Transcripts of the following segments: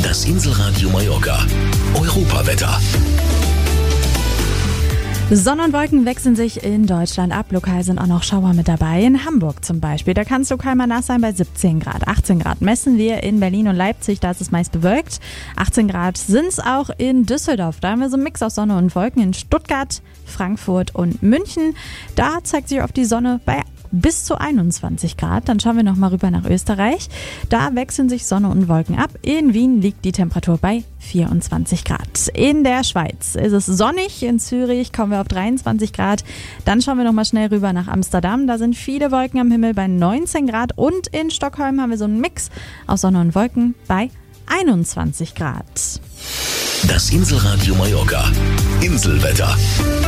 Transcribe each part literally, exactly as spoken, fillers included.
Das Inselradio Mallorca. Europawetter. Sonne und Wolken wechseln sich in Deutschland ab. Lokal sind auch noch Schauer mit dabei. In Hamburg zum Beispiel, da kann es lokal mal nass sein bei siebzehn Grad. achtzehn Grad messen wir in Berlin und Leipzig, da ist es meist bewölkt. achtzehn Grad sind es auch in Düsseldorf. Da haben wir so einen Mix aus Sonne und Wolken. In Stuttgart, Frankfurt und München, da zeigt sich oft die Sonne bei bis zu einundzwanzig Grad. Dann schauen wir noch mal rüber nach Österreich. Da wechseln sich Sonne und Wolken ab. In Wien liegt die Temperatur bei vierundzwanzig Grad. In der Schweiz ist es sonnig. In Zürich kommen wir auf dreiundzwanzig Grad. Dann schauen wir noch mal schnell rüber nach Amsterdam. Da sind viele Wolken am Himmel bei neunzehn Grad. Und in Stockholm haben wir so einen Mix aus Sonne und Wolken bei einundzwanzig Grad. Das Inselradio Mallorca. Inselwetter.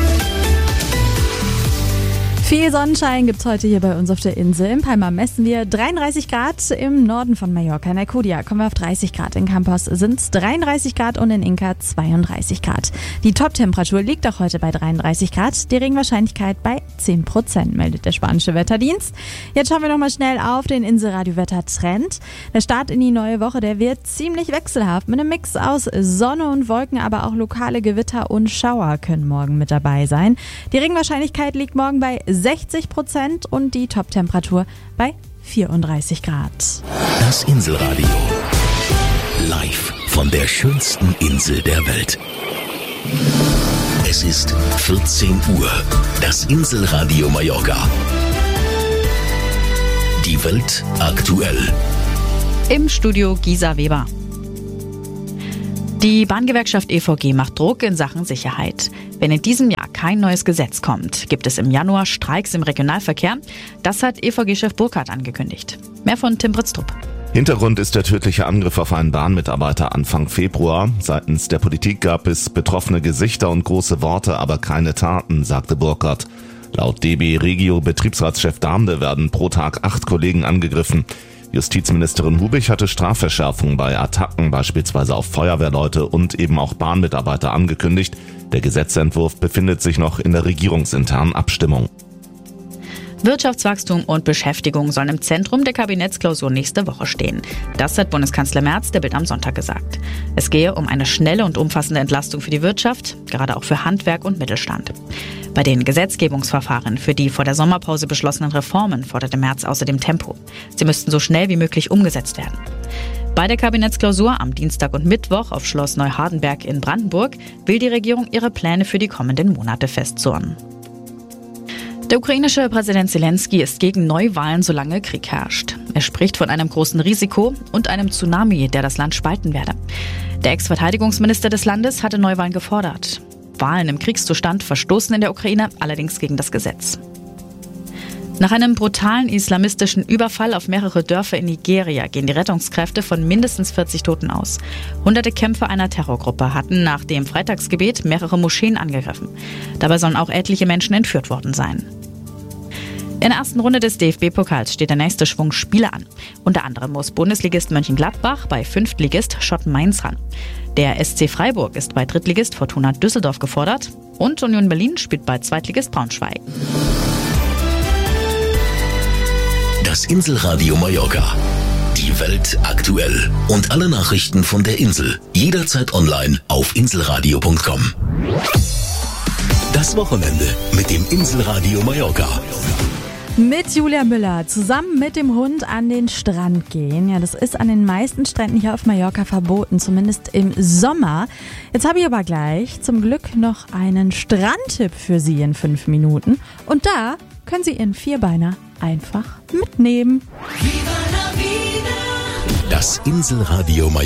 Viel Sonnenschein gibt's heute hier bei uns auf der Insel. In Palma messen wir dreiunddreißig Grad, im Norden von Mallorca. In Alcudia kommen wir auf dreißig Grad. In Campos sind's dreiunddreißig Grad und in Inca zweiunddreißig Grad. Die Top-Temperatur liegt auch heute bei dreiunddreißig Grad. Die Regenwahrscheinlichkeit bei zehn Prozent, meldet der spanische Wetterdienst. Jetzt schauen wir nochmal schnell auf den Inselradio-Wetter-Trend. Der Start in die neue Woche, der wird ziemlich wechselhaft. Mit einem Mix aus Sonne und Wolken, aber auch lokale Gewitter und Schauer können morgen mit dabei sein. Die Regenwahrscheinlichkeit liegt morgen bei sechzig Prozent und die Top-Temperatur bei vierunddreißig Grad. Das Inselradio. Live von der schönsten Insel der Welt. Es ist vierzehn Uhr. Das Inselradio Mallorca. Die Welt aktuell. Im Studio Gisa Weber. Die Bahngewerkschaft E V G macht Druck in Sachen Sicherheit. Wenn in diesem Jahr kein neues Gesetz kommt, gibt es im Januar Streiks im Regionalverkehr. Das hat E V G-Chef Burkhardt angekündigt. Mehr von Tim Britztrup. Hintergrund ist der tödliche Angriff auf einen Bahnmitarbeiter Anfang Februar. Seitens der Politik gab es betroffene Gesichter und große Worte, aber keine Taten, sagte Burkhardt. Laut D B Regio Betriebsratschef Damde werden pro Tag acht Kollegen angegriffen. Justizministerin Hubich hatte Strafverschärfungen bei Attacken, beispielsweise auf Feuerwehrleute und eben auch Bahnmitarbeiter angekündigt. Der Gesetzentwurf befindet sich noch in der regierungsinternen Abstimmung. Wirtschaftswachstum und Beschäftigung sollen im Zentrum der Kabinettsklausur nächste Woche stehen. Das hat Bundeskanzler Merz der Bild am Sonntag gesagt. Es gehe um eine schnelle und umfassende Entlastung für die Wirtschaft, gerade auch für Handwerk und Mittelstand. Bei den Gesetzgebungsverfahren für die vor der Sommerpause beschlossenen Reformen forderte Merz außerdem Tempo. Sie müssten so schnell wie möglich umgesetzt werden. Bei der Kabinettsklausur am Dienstag und Mittwoch auf Schloss Neuhardenberg in Brandenburg will die Regierung ihre Pläne für die kommenden Monate festzurren. Der ukrainische Präsident Zelensky ist gegen Neuwahlen, solange Krieg herrscht. Er spricht von einem großen Risiko und einem Tsunami, der das Land spalten werde. Der Ex-Verteidigungsminister des Landes hatte Neuwahlen gefordert. Wahlen im Kriegszustand verstoßen in der Ukraine allerdings gegen das Gesetz. Nach einem brutalen islamistischen Überfall auf mehrere Dörfer in Nigeria gehen die Rettungskräfte von mindestens vierzig Toten aus. Hunderte Kämpfer einer Terrorgruppe hatten nach dem Freitagsgebet mehrere Moscheen angegriffen. Dabei sollen auch etliche Menschen entführt worden sein. In der ersten Runde des D F B-Pokals steht der nächste Schwung Spiele an. Unter anderem muss Bundesligist Mönchengladbach bei Fünftligist Schott Mainz ran. Der S C Freiburg ist bei Drittligist Fortuna Düsseldorf gefordert und Union Berlin spielt bei Zweitligist Braunschweig. Das Inselradio Mallorca. Die Welt aktuell. Und alle Nachrichten von der Insel. Jederzeit online auf inselradio punkt com. Das Wochenende mit dem Inselradio Mallorca. Mit Julia Müller zusammen mit dem Hund an den Strand gehen. Ja, das ist an den meisten Stränden hier auf Mallorca verboten, zumindest im Sommer. Jetzt habe ich aber gleich zum Glück noch einen Strandtipp für Sie in fünf Minuten. Und da können Sie Ihren Vierbeiner einfach mitnehmen. Das Inselradio Mallorca.